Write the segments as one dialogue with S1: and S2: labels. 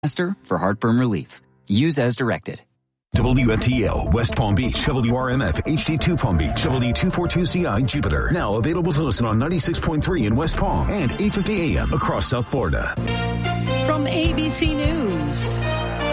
S1: Faster for heartburn relief. Use as directed.
S2: WFTL, West Palm Beach, WRMF, HD2 Palm Beach, WD242CI, Jupiter. Now available to listen on 96.3 in West Palm and 850 AM across South Florida.
S3: From ABC News,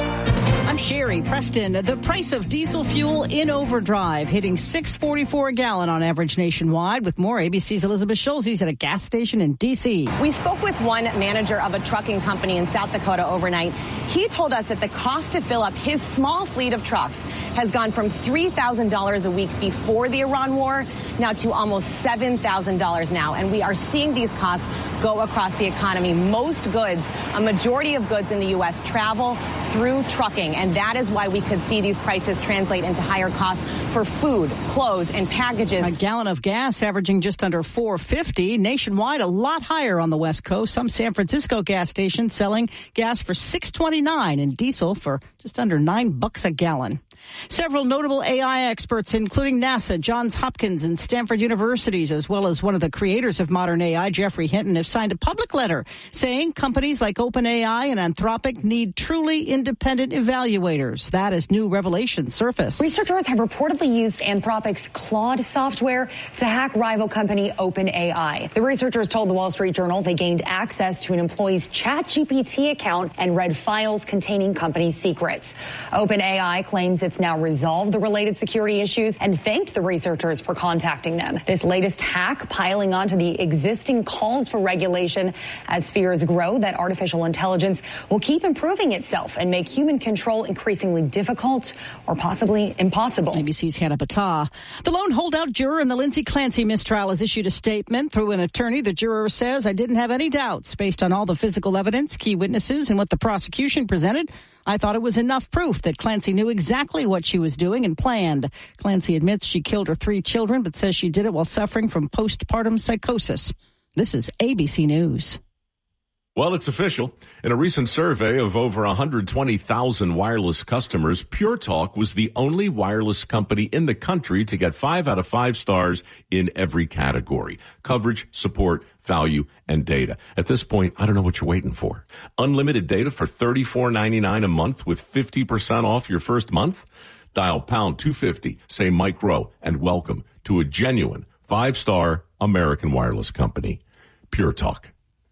S3: I'm Sherry Preston. The price of diesel fuel in overdrive, hitting $6.44 a gallon on average nationwide. With more, ABC's Elizabeth Schulze at a gas station in D.C.
S4: We spoke with one manager of a trucking company in South Dakota overnight. He told us that the cost to fill up his small fleet of trucks has gone from $3,000 a week before the Iran war now to almost $7,000 now. And we are seeing these costs go across the economy. Most goods, a majority of goods in the U.S. travel through trucking. And that is why we could see these prices translate into higher costs for food, clothes, and packages.
S3: A gallon of gas averaging just under $4.50. Nationwide, a lot higher on the West Coast. Some San Francisco gas stations selling gas for $6.29 and diesel for just under $9 a gallon. Several notable AI experts, including NASA, Johns Hopkins, and Stanford universities, as well as one of the creators of modern AI, Geoffrey Hinton, have signed a public letter saying companies like OpenAI and Anthropic need truly independent evaluators. That is new revelations surface.
S5: Researchers have reportedly used Anthropic's Claude software to hack rival company OpenAI. The researchers told the Wall Street Journal they gained access to an employee's ChatGPT account and read files containing company secrets. OpenAI claims it's now resolved the related security issues and thanked the researchers for contacting them. This latest hack piling onto the existing calls for regulation as fears grow that artificial intelligence will keep improving itself and make human control increasingly difficult or possibly impossible.
S3: ABC's Hannah Battah. The lone holdout juror in the Lindsay Clancy mistrial has issued a statement through an attorney. The juror says, "I didn't have any doubts based on all the physical evidence, key witnesses, and what the prosecution presented. I thought it was enough proof that Clancy knew exactly what she was doing and planned." Clancy admits she killed her 3 children, but says she did it while suffering from postpartum psychosis. This is ABC News.
S6: Well, it's official. In a recent survey of over 120,000 wireless customers, Pure Talk was the only wireless company in the country to get 5 out of 5 stars in every category: coverage, support, value, and data. At this point, I don't know what you're waiting for. Unlimited data for $34.99 a month with 50% off your first month? Dial pound 250, say Mike Rowe, and welcome to a genuine 5-star American wireless company. Pure Talk.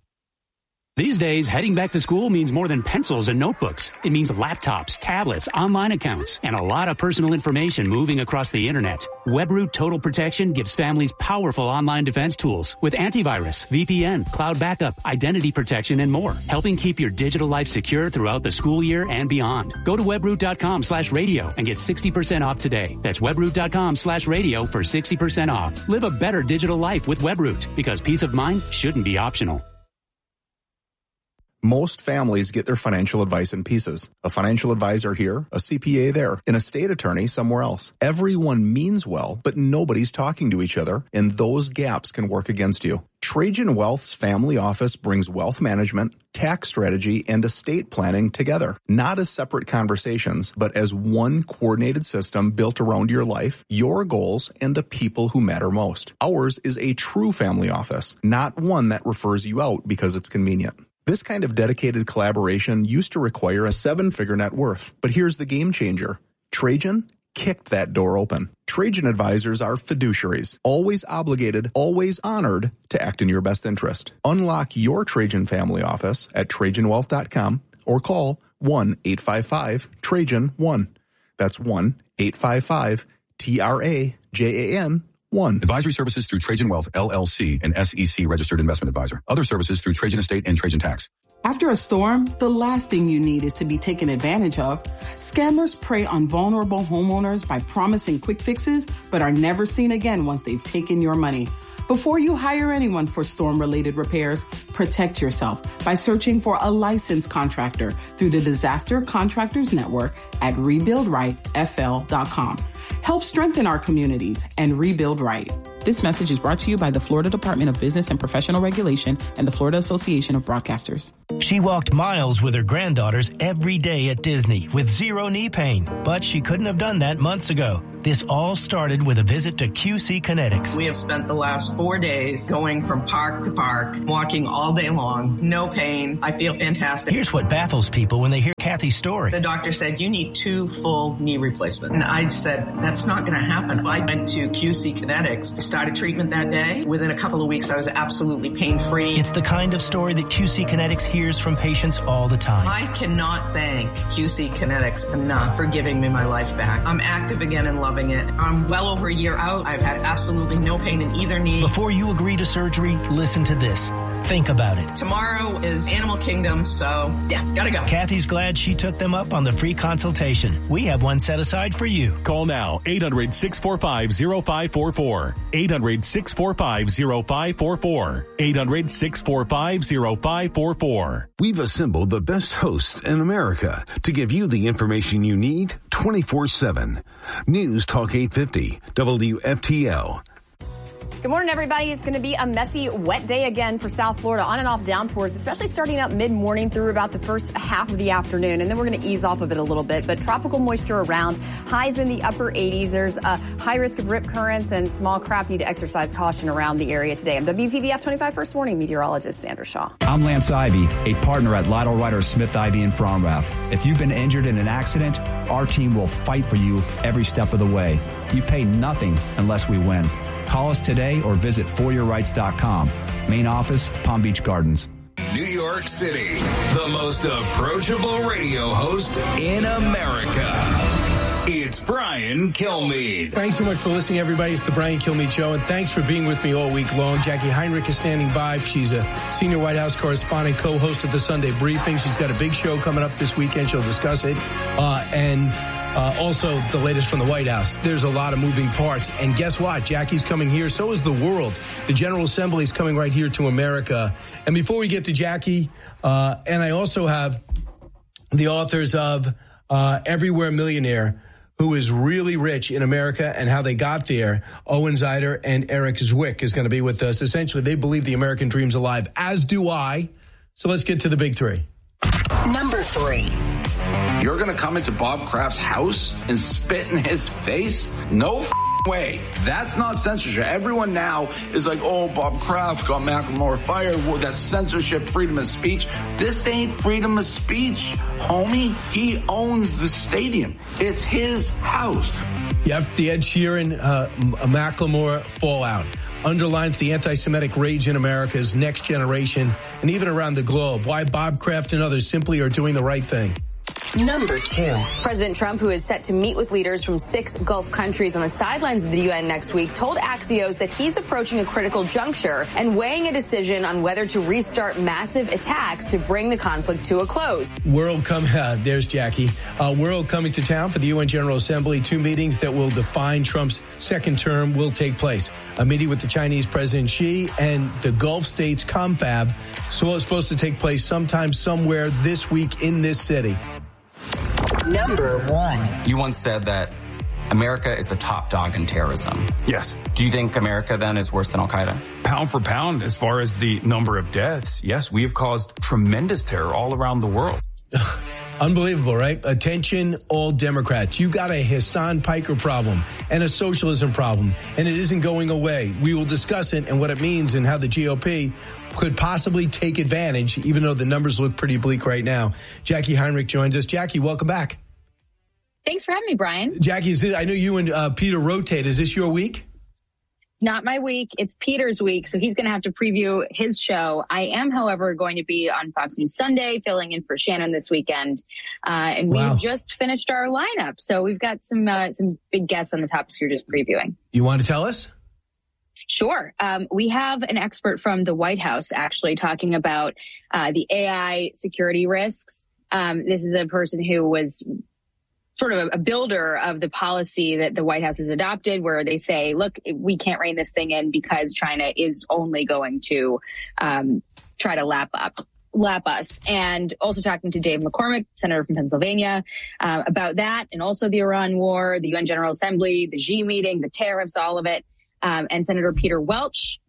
S7: These days, heading back to school means more than pencils and notebooks. It means laptops, tablets, online accounts, and a lot of personal information moving across the internet. WebRoot Total Protection gives families powerful online defense tools with antivirus, VPN, cloud backup, identity protection, and more, helping keep your digital life secure throughout the school year and beyond. Go to webroot.com/radio and get 60% off today. That's webroot.com/radio for 60% off. Live a better digital life with WebRoot, because peace of mind shouldn't be optional.
S8: Most families get their financial advice in pieces. A financial advisor here, a CPA there, an estate attorney somewhere else. Everyone means well, but nobody's talking to each other, and those gaps can work against you. Trajan Wealth's family office brings wealth management, tax strategy, and estate planning together, not as separate conversations, but as one coordinated system built around your life, your goals, and the people who matter most. Ours is a true family office, not one that refers you out because it's convenient. This kind of dedicated collaboration used to require a 7-figure net worth. But here's the game changer. Trajan kicked that door open. Trajan advisors are fiduciaries, always obligated, always honored to act in your best interest. Unlock your Trajan family office at TrajanWealth.com or call 1-855-TRAJAN-1. That's 1-855-TRAJAN-1.
S9: Advisory services through Trajan Wealth, LLC, an SEC registered investment advisor. Other services through Trajan Estate and Trajan Tax.
S10: After a storm, the last thing you need is to be taken advantage of. Scammers prey on vulnerable homeowners by promising quick fixes, but are never seen again once they've taken your money. Before you hire anyone for storm-related repairs, protect yourself by searching for a licensed contractor through the Disaster Contractors Network at rebuildrightfl.com. Help strengthen our communities and rebuild right. This message is brought to you by the Florida Department of Business and Professional Regulation and the Florida Association of Broadcasters.
S11: She walked miles with her granddaughters every day at Disney with zero knee pain, but she couldn't have done that months ago. This all started with a visit to QC Kinetics.
S12: We have spent the last 4 days going from park to park, walking all day long, no pain. I feel fantastic.
S11: Here's what baffles people when they hear Kathy's story.
S12: The doctor said, you need 2 full knee replacements. And I said, that's not going to happen. I went to QC Kinetics, started treatment that day. Within a couple of weeks, I was absolutely pain-free.
S11: It's the kind of story that QC Kinetics hears from patients all the time.
S12: I cannot thank QC Kinetics enough for giving me my life back. I'm active again and loving it. I'm well over a year out. I've had absolutely no pain in either knee.
S11: Before you agree to surgery, listen to this. Think about it.
S12: Tomorrow is Animal Kingdom, so yeah, gotta go.
S11: Kathy's glad she took them up on the free consultation. We have one set aside for you.
S13: Call now, 800-645-0544. 800-645-0544. 800-645-0544.
S2: We've assembled the best hosts in America to give you the information you need 24/7. News Talk 850, WFTL.
S4: Good morning, everybody. It's going to be a messy, wet day again for South Florida. On and off downpours, especially starting up mid-morning through about the first half of the afternoon. And then we're going to ease off of it a little bit. But tropical moisture around, highs in the upper 80s. There's a high risk of rip currents and small craft. Need to exercise caution around the area today. I'm WPVF 25 First Warning meteorologist Sandra Shaw.
S1: I'm Lance Ivy, a partner at Lytle Ryder Smith Ivy in Fromrath. If you've been injured in an accident, our team will fight for you every step of the way. You pay nothing unless we win. Call us today or visit foryourrights.com. Main office, Palm Beach Gardens.
S14: New York City, the most approachable radio host in America. It's Brian Kilmeade.
S15: Thanks so much for listening, everybody. It's the Brian Kilmeade Show, and thanks for being with me all week long. Jackie Heinrich is standing by. She's a senior White House correspondent, co-host of the Sunday Briefing. She's got a big show coming up this weekend. She'll discuss it. Also, the latest from the White House. There's a lot of moving parts. And guess what? Jackie's coming here. So is the world. The General Assembly is coming right here to America. And before we get to Jackie, and I also have the authors of Everywhere Millionaire, who is really rich in America and how they got there. Owen Zeider and Eric Zwick is going to be with us. Essentially, they believe the American dream's alive, as do I. So let's get to the big three.
S16: Number 3.
S17: You're going to come into Bob Kraft's house and spit in his face? No way. That's not censorship. Everyone now is like, oh, Bob Kraft got Macklemore fired. Well, that's censorship, freedom of speech. This ain't freedom of speech, homie. He owns the stadium. It's his house.
S15: Yep, the Ed Sheeran, Macklemore fallout underlines the anti-Semitic rage in America's next generation and even around the globe. Why Bob Kraft and others simply are doing the right thing.
S16: Number 2.
S18: President Trump, who is set to meet with leaders from 6 Gulf countries on the sidelines of the UN next week, told Axios that he's approaching a critical juncture and weighing a decision on whether to restart massive attacks to bring the conflict to a close.
S15: There's Jackie. World coming to town for the UN General Assembly. 2 meetings that will define Trump's second term will take place. A meeting with the Chinese President Xi and the Gulf states confab. So it's supposed to take place sometime, somewhere this week in this city.
S16: Number 1.
S19: You once said that America is the top dog in terrorism.
S20: Yes.
S19: Do you think America then is worse than Al-Qaeda?
S20: Pound for pound, as far as the number of deaths, yes, we have caused tremendous terror all around the world.
S15: Unbelievable, right? Attention, all Democrats. You got a Hassan Piker problem and a socialism problem, and it isn't going away. We will discuss it and what it means and how the GOP could possibly take advantage, even though the numbers look pretty bleak right now. Jackie Heinrich joins us. Jackie, welcome back.
S21: Thanks for having me, Brian.
S15: Jackie, I know you and Peter rotate. Is this your week?
S21: Not my week. It's Peter's week, so he's going to have to preview his show. I am, however, going to be on Fox News Sunday, filling in for Shannon this weekend. And we just finished our lineup, so we've got some big guests on the topics you're just previewing.
S15: You want to tell us?
S21: Sure. We have an expert from the White House actually talking about the AI security risks. This is a person who was sort of a builder of the policy that the White House has adopted, where they say, look, we can't rein this thing in because China is only going to try to lap us. And also talking to Dave McCormick, Senator from Pennsylvania, about that, and also the Iran war, the UN General Assembly, the Xi meeting, the tariffs, all of it. And Senator Peter Welch,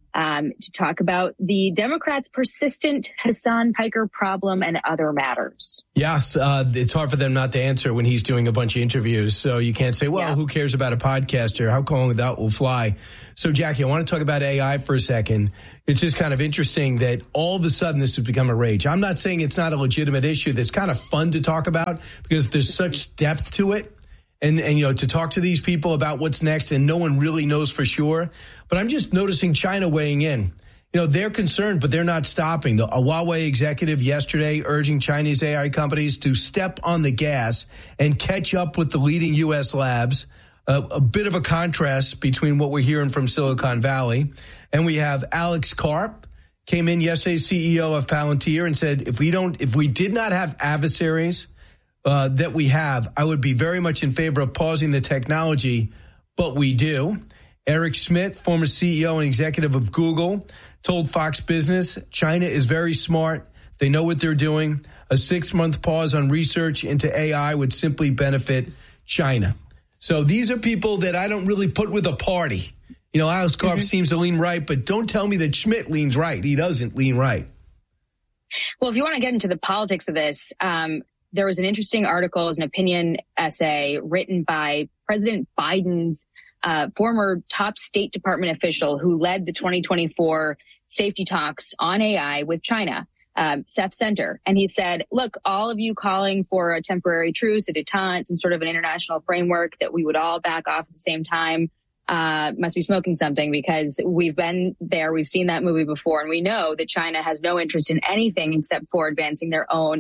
S21: to talk about the Democrats' persistent Hassan Piker problem and other matters.
S15: Yes, it's hard for them not to answer when he's doing a bunch of interviews. So you can't say, well, who cares about a podcaster? How long that will fly? So, Jackie, I want to talk about AI for a second. It's just kind of interesting that all of a sudden this has become a rage. I'm not saying it's not a legitimate issue that's kind of fun to talk about because there's such depth to it. And to talk to these people about what's next, and no one really knows for sure. But I'm just noticing China weighing in. They're concerned, but they're not stopping. A Huawei executive yesterday urging Chinese AI companies to step on the gas and catch up with the leading U.S. labs. A bit of a contrast between what we're hearing from Silicon Valley. And we have Alex Karp, came in yesterday, CEO of Palantir, and said, if we did not have adversaries that we have, I would be very much in favor of pausing the technology, but we do. Eric Schmidt, former CEO and executive of Google, told Fox Business, China is very smart. They know what they're doing. A 6-month pause on research into AI would simply benefit China. So these are people that I don't really put with a party. Alex Karp seems to lean right, but don't tell me that Schmidt leans right. He doesn't lean right.
S21: Well, if you want to get into the politics of this, there was an interesting article, it was an opinion essay written by President Biden's former top State Department official who led the 2024 safety talks on AI with China, Seth Center. And he said, look, all of you calling for a temporary truce, a detente, some sort of an international framework that we would all back off at the same time, must be smoking something, because we've been there. We've seen that movie before. And we know that China has no interest in anything except for advancing their own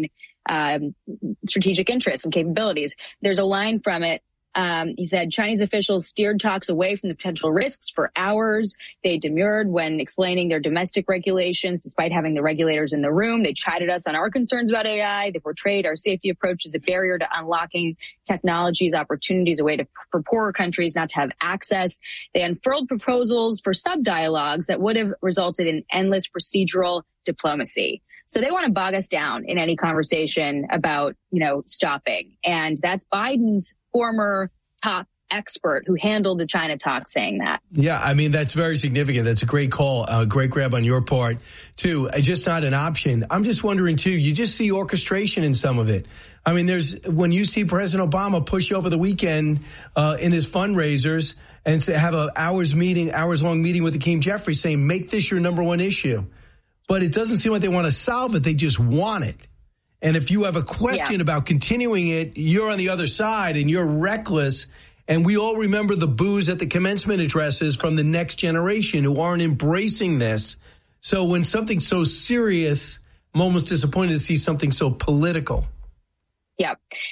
S21: strategic interests and capabilities. There's a line from it. He said, Chinese officials steered talks away from the potential risks for hours. They demurred when explaining their domestic regulations, despite having the regulators in the room. They chided us on our concerns about AI. They portrayed our safety approach as a barrier to unlocking technologies, opportunities, a way for poorer countries not to have access. They unfurled proposals for sub-dialogues that would have resulted in endless procedural diplomacy. So they want to bog us down in any conversation about, stopping. And that's Biden's former top expert who handled the China talk saying that. Yeah, I mean, that's very significant. That's a great call, a great grab on your part, too. Just not an option. I'm just wondering, too, you just see orchestration in some of it. I mean, when you see President Obama push over the weekend in his fundraisers and have an hours-long meeting with Hakeem Jeffries saying, make this your number one issue. But it doesn't seem like they want to solve it. They just want it. And if you have a question about continuing it, you're on the other side and you're reckless. And we all remember the boos at the commencement addresses from the next generation who aren't embracing this. So when something's so serious, I'm almost disappointed to see something so political. Yeah.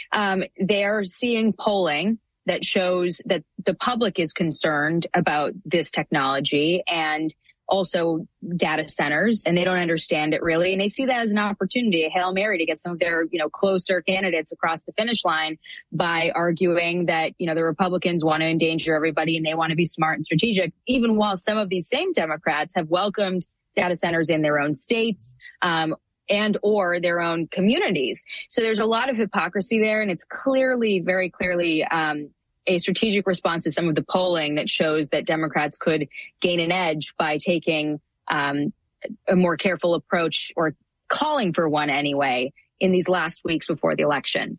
S21: They're seeing polling that shows that the public is concerned about this technology and also data centers, and they don't understand it really. And they see that as an opportunity, a Hail Mary to get some of their, closer candidates across the finish line by arguing that, the Republicans want to endanger everybody and they want to be smart and strategic, even while some of these same Democrats have welcomed data centers in their own states, and or their own communities. So there's a lot of hypocrisy there, and it's very clearly, a strategic response to some of the polling that shows that Democrats could gain an edge by taking a more careful approach, or calling for one anyway, in these last weeks before the election.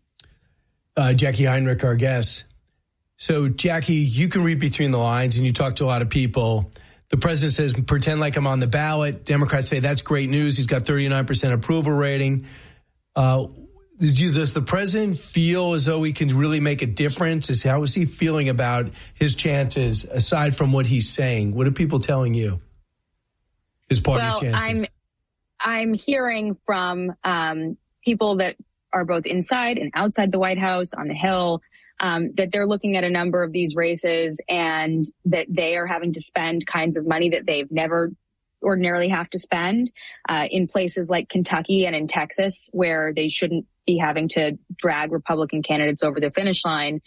S21: Jackie Heinrich, our guest. So, Jackie, you can read between the lines and you talk to a lot of people. The president says, pretend like I'm on the ballot. Democrats say that's great news. He's got 39% approval rating. Does the president feel as though he can really make a difference? How is he feeling about his chances, aside from what he's saying? What are people telling you? His party's chances? I'm hearing from people that are both inside and outside the White House, on the Hill, that they're looking at a number of these races and that they are having to spend kinds of money that they've never ordinarily have to spend in places like Kentucky and in Texas, where they shouldn't be having to drag Republican candidates over the finish line.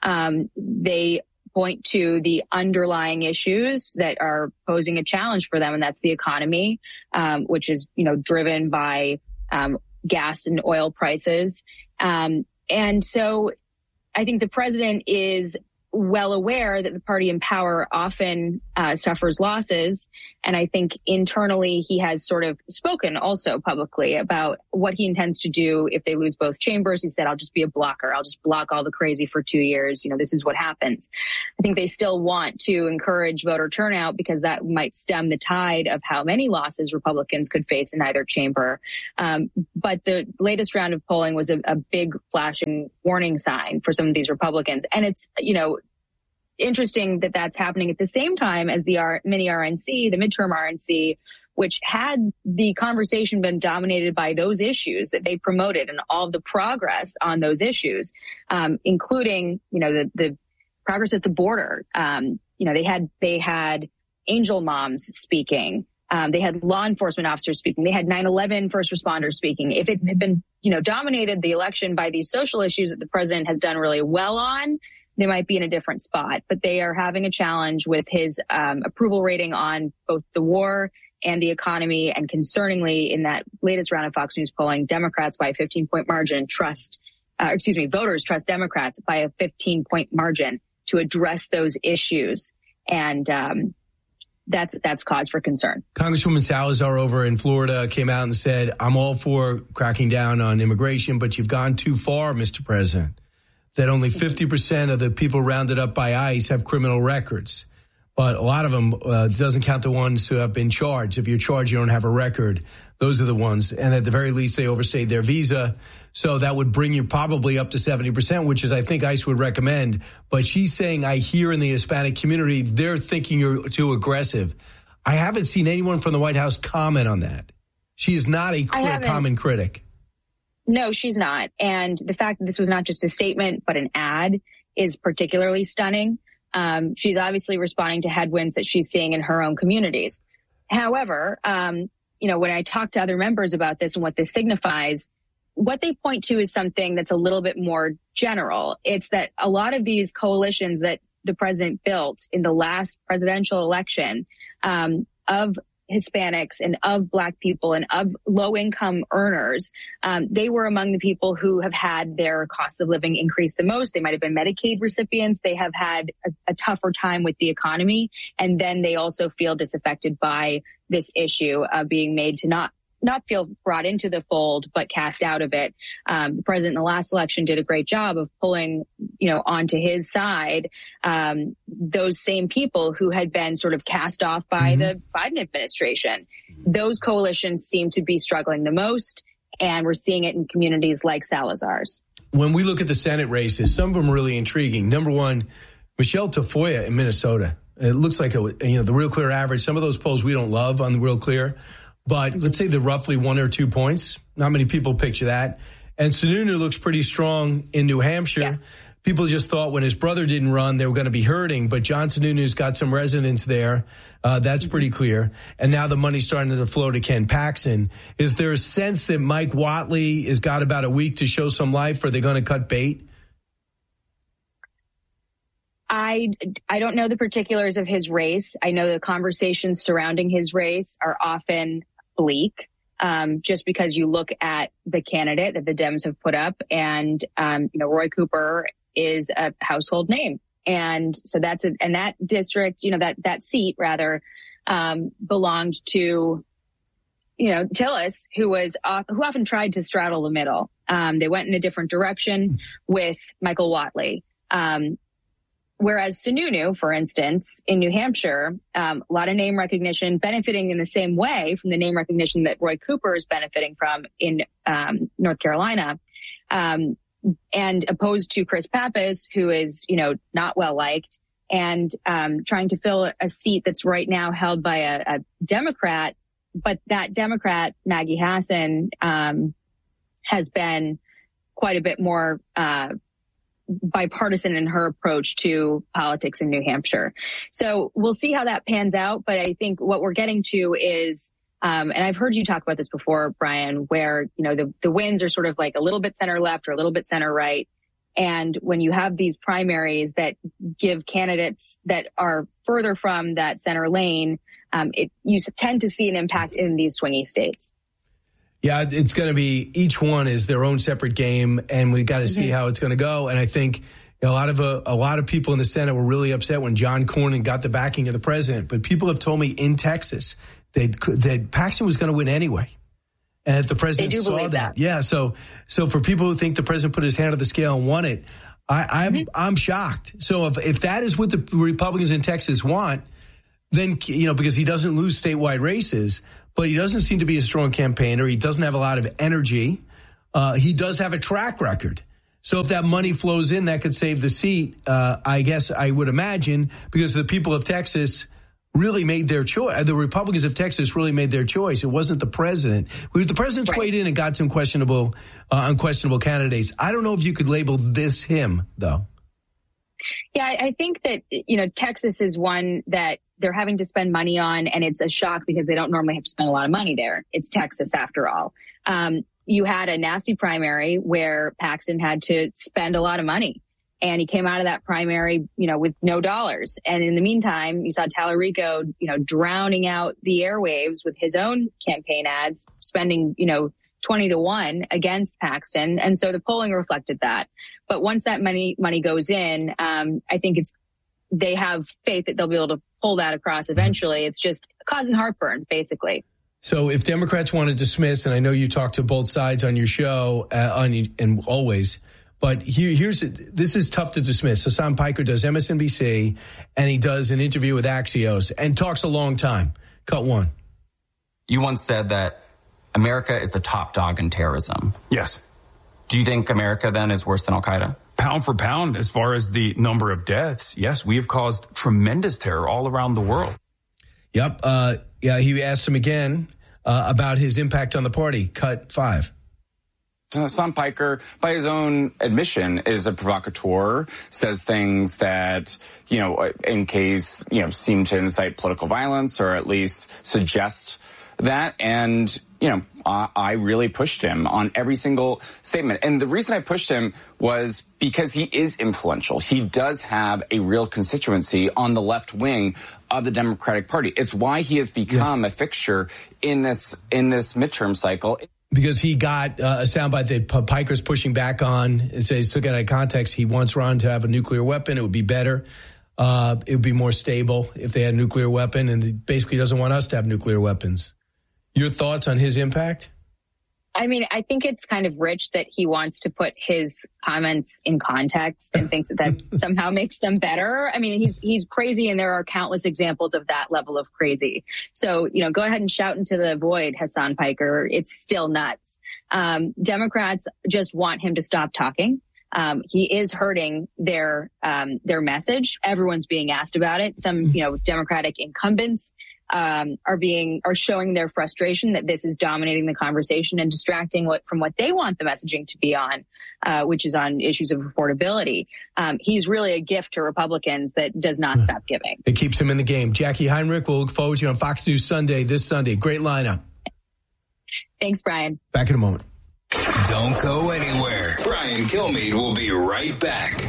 S21: They point to the underlying issues that are posing a challenge for them, and that's the economy, which is, driven by gas and oil prices. And so I think the president is well aware that the party in power often suffers losses. And I think internally he has sort of spoken also publicly about what he intends to do if they lose both chambers. He said, I'll just be a blocker. I'll just block all the crazy for 2 years. This is what happens. I think they still want to encourage voter turnout because that might stem the tide of how many losses Republicans could face in either chamber. But the latest round of polling was a big flashing warning sign for some of these Republicans. And it's, interesting that that's happening at the same time as the mini RNC, the midterm RNC, which had the conversation been dominated by those issues that they promoted and all of the progress on those issues, including, the progress at the border. They had angel moms speaking. They had law enforcement officers speaking. They had 9/11 first responders speaking. If it had been, dominated the election by these social issues that the president has done really well on, they might be in a different spot. But they are having a challenge with his approval rating on both the war and the economy. And concerningly, in that latest round of Fox News polling, Democrats by a 15-point margin voters trust Democrats by a 15-point margin to address those issues. And that's cause for concern.
S15: Congresswoman Salazar over in Florida came out and said, I'm all for cracking down on immigration, but you've gone too far, Mr. President. That only 50% of the people rounded up by ICE have criminal records. But a lot of them doesn't count the ones who have been charged. If you're charged, you don't have a record. Those are the ones. And at the very least, they overstayed their visa. So that would bring you probably up to 70%, which is, I think, ICE would recommend. But she's saying, I hear in the Hispanic community, they're thinking you're too aggressive. I haven't seen anyone from the White House comment on that. She is not a common critic.
S21: No, she's not. And the fact that this was not just a statement, but an ad is particularly stunning. She's obviously responding to headwinds that she's seeing in her own communities. However, when I talk to other members about this and what this signifies, what they point to is something that's a little bit more general. It's that a lot of these coalitions that the president built in the last presidential election of Hispanics and of Black people and of low-income earners, they were among the people who have had their cost of living increase the most. They might have been Medicaid recipients. They have had a tougher time with the economy. And then they also feel disaffected by this issue of being made to not feel brought into the fold, but cast out of it. The president in the last election did a great job of pulling, onto his side, those same people who had been sort of cast off by the Biden administration. Those coalitions seem to be struggling the most, and we're seeing it in communities like Salazar's.
S15: When we look at the Senate races, some of them are really intriguing. Number one, Michelle Tafoya in Minnesota. It looks like the Real Clear average. Some of those polls we don't love on the Real Clear. But let's say they're roughly 1 or 2 points. Not many people picture that. And Sununu looks pretty strong in New Hampshire. Yes. People just thought when his brother didn't run, they were going to be hurting. But John Sununu's got some resonance there. That's pretty clear. And now the money's starting to flow to Ken Paxton. Is there a sense that Mike Whatley has got about a week to show some life? Are they going to cut bait?
S21: I don't know the particulars of his race. I know the conversations surrounding his race are often bleak, just because you look at the candidate that the Dems have put up, and Roy Cooper is a household name, and so and that district, that seat rather, belonged to Tillis, who often tried to straddle the middle. They went in a different direction with Michael Whatley. Whereas Sununu, for instance, in New Hampshire, a lot of name recognition, benefiting in the same way from the name recognition that Roy Cooper is benefiting from in North Carolina, and opposed to Chris Pappas, who is, not well liked, and trying to fill a seat that's right now held by a Democrat. But that Democrat, Maggie Hassan, has been quite a bit more bipartisan in her approach to politics in New Hampshire. So we'll see how that pans out. But I think what we're getting to is, and I've heard you talk about this before, Brian, where, the wins are sort of like a little bit center left or a little bit center right. And when you have these primaries that give candidates that are further from that center lane, you tend to see an impact in these swingy states.
S15: Yeah, it's going to be, each one is their own separate game, and we've got to see how it's going to go. And I think A lot of people in the Senate were really upset when John Cornyn got the backing of the president. But people have told me in Texas that Paxton was going to win anyway. And the president saw that. Yeah. So for people who think the president put his hand on the scale and won it, I'm shocked. So if that is what the Republicans in Texas want, then, because he doesn't lose statewide races, but he doesn't seem to be a strong campaigner. He doesn't have a lot of energy. He does have a track record. So if that money flows in, that could save the seat. I guess I would imagine, because the people of Texas really made their choice. The Republicans of Texas really made their choice. It wasn't the president. The president's weighed in and got some unquestionable candidates. I don't know if you could label this him, though.
S21: Yeah, I think that, Texas is one that they're having to spend money on, and it's a shock because they don't normally have to spend a lot of money there. It's Texas, after all. You had a nasty primary where Paxton had to spend a lot of money, and he came out of that primary, with no dollars. And in the meantime, you saw Tallarico, drowning out the airwaves with his own campaign ads, spending, 20-1 against Paxton. And so the polling reflected that. But once that money goes in, I think they have faith that they'll be able to pull that across eventually. It's just causing heartburn, basically.
S15: So if Democrats want to dismiss, and I know you talk to both sides on your show, and always, but this is tough to dismiss. Hassan Piker does MSNBC, and he does an interview with Axios and talks a long time. Cut one.
S19: You once said that America is the top dog in terrorism.
S20: Yes.
S19: Do you think America then is worse than Al-Qaeda?
S20: Pound for pound, as far as the number of deaths, yes, we have caused tremendous terror all around the world.
S15: Yep. He asked him again about his impact on the party. Cut 5.
S5: Hassan Piker, by his own admission, is a provocateur, says things that, in case, seem to incite political violence or at least suggest that. And, I really pushed him on every single statement. And the reason I pushed him was because he is influential. He does have a real constituency on the left wing of the Democratic Party. It's why he has become a fixture in this midterm cycle.
S15: Because he got a soundbite that Piker's pushing back on. It says, took it out of context, he wants Iran to have a nuclear weapon. It would be better. It would be more stable if they had a nuclear weapon. And he basically doesn't want us to have nuclear weapons. Your thoughts on his impact?
S21: I mean, I think it's kind of rich that he wants to put his comments in context and thinks that somehow makes them better. I mean, he's crazy, and there are countless examples of that level of crazy. So, go ahead and shout into the void, Hassan Piker. It's still nuts. Democrats just want him to stop talking. He is hurting their message. Everyone's being asked about it. Some, Democratic incumbents are showing their frustration that this is dominating the conversation and distracting from what they want the messaging to be on, which is on issues of affordability. He's really a gift to Republicans that does not stop giving.
S15: It keeps him in the game. Jackie Heinrich, we'll look forward to you on Fox News Sunday this Sunday. Great lineup.
S21: Thanks, Brian.
S15: Back in a moment.
S14: Don't go anywhere. Brian Kilmeade will be right back.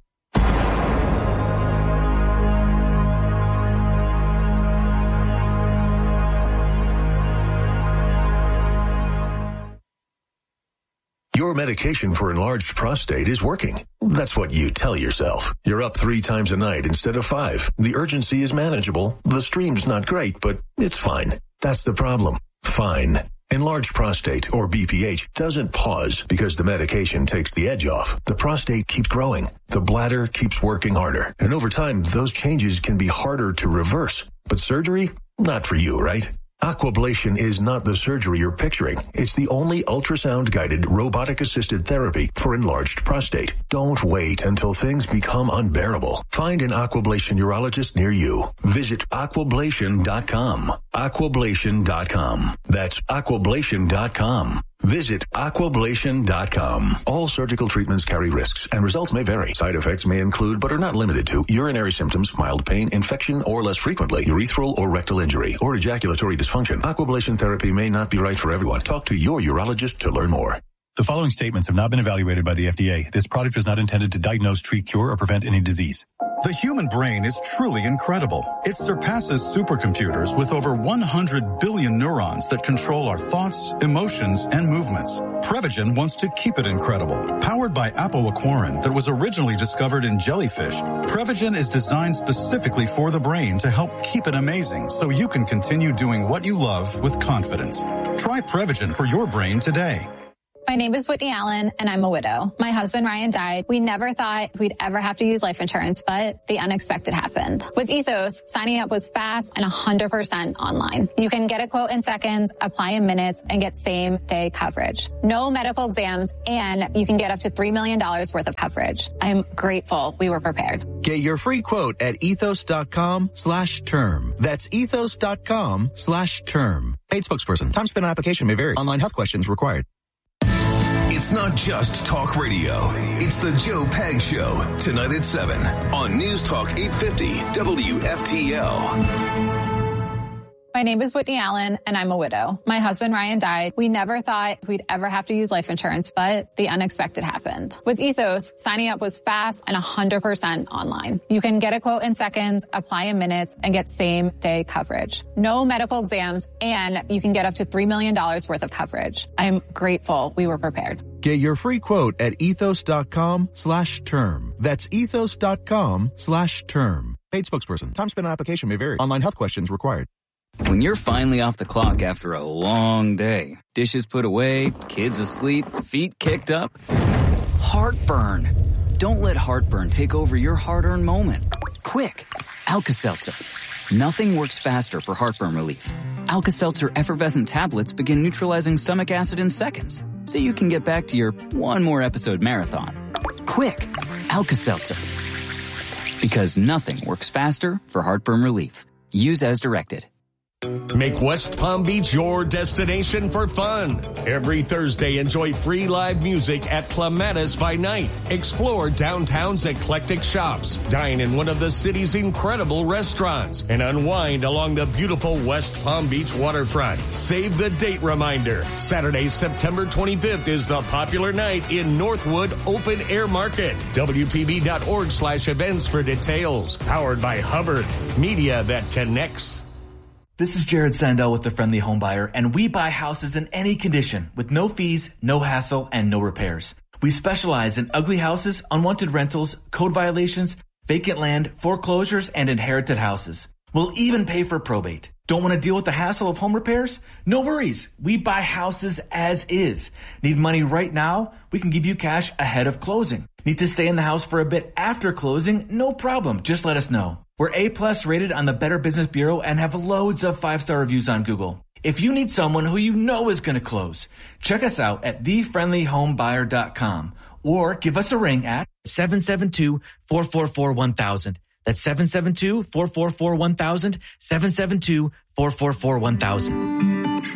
S2: Your medication for enlarged prostate is working. That's what you tell yourself. You're up 3 times a night instead of 5. The urgency is manageable. The stream's not great, but it's fine. That's the problem. Fine. Enlarged prostate, or BPH, doesn't pause because the medication takes the edge off. The prostate keeps growing. The bladder keeps working harder. And over time, those changes can be harder to reverse. But surgery? Not for you, right? Aquablation is not the surgery you're picturing. It's the only ultrasound-guided, robotic-assisted therapy for enlarged prostate. Don't wait until things become unbearable. Find an Aquablation urologist near you. Visit aquablation.com. Aquablation.com. That's aquablation.com. Visit aquablation.com. All surgical treatments carry risks, and results may vary. Side effects may include, but are not limited to, urinary symptoms, mild pain, infection, or less frequently, urethral or rectal injury, or ejaculatory dysfunction. Aquablation therapy may not be right for everyone. Talk to your urologist to learn more.
S22: The following statements have not been evaluated by the FDA. This product is not intended to diagnose, treat, cure, or prevent any disease.
S9: The human brain is truly incredible. It surpasses supercomputers with over 100 billion neurons that control our thoughts, emotions, and movements. Prevagen wants to keep it incredible. Powered by apoaquarin that was originally discovered in jellyfish, Prevagen is designed specifically for the brain to help keep it amazing so you can continue doing what you love with confidence. Try Prevagen for your brain today.
S3: My name is Whitney Allen, and I'm a widow. My husband, Ryan, died. We never thought we'd ever have to use life insurance, but the unexpected happened. With Ethos, signing up was fast and 100% online. You can get a quote in seconds, apply in minutes, and get same-day coverage. No medical exams, and you can get up to $3 million worth of coverage. I'm grateful we were prepared.
S22: Get your free quote at ethos.com/term. That's ethos.com/term. Paid spokesperson. Time spent on application may vary. Online health questions required.
S14: It's not just talk radio. It's the Joe Pag Show, tonight at 7 on News Talk 850 WFTL.
S3: My name is Whitney Allen, and I'm a widow. My husband, Ryan, died. We never thought we'd ever have to use life insurance, but the unexpected happened. With Ethos, signing up was fast and 100% online. You can get a quote in seconds, apply in minutes, and get same-day coverage. No medical exams, and you can get up to $3 million worth of coverage. I'm grateful we were prepared.
S22: Get your free quote at ethos.com/term. That's ethos.com/term. Paid spokesperson. Time spent on application may vary. Online health questions required.
S23: When you're finally off the clock after a long day, dishes put away, kids asleep, feet kicked up, heartburn. Don't let heartburn take over your hard-earned moment. Quick, Alka-Seltzer. Nothing works faster for heartburn relief. Alka-Seltzer effervescent tablets begin neutralizing stomach acid in seconds, so you can get back to your one more episode marathon. Quick, Alka-Seltzer. Because nothing works faster for heartburn relief. Use as directed.
S24: Make West Palm Beach your destination for fun. Every Thursday, enjoy free live music at Clematis by Night. Explore downtown's eclectic shops. Dine in one of the city's incredible restaurants. And unwind along the beautiful West Palm Beach waterfront. Save the date reminder. Saturday, September 25th is the popular night in Northwood Open Air Market. WPB.org/events for details. Powered by Hubbard. Media that connects.
S25: This is Jared Sandell with The Friendly Home Buyer, and we buy houses in any condition with no fees, no hassle, and no repairs. We specialize in ugly houses, unwanted rentals, code violations, vacant land, foreclosures, and inherited houses. We'll even pay for probate. Don't want to deal with the hassle of home repairs? No worries. We buy houses as is. Need money right now? We can give you cash ahead of closing. Need to stay in the house for a bit after closing? No problem. Just let us know. We're A+ rated on the Better Business Bureau and have loads of 5-star reviews on Google. If you need someone who you know is going to close, check us out at thefriendlyhomebuyer.com or give us a ring at 772-444-1000. That's 772-444-1000, 772-444-1000.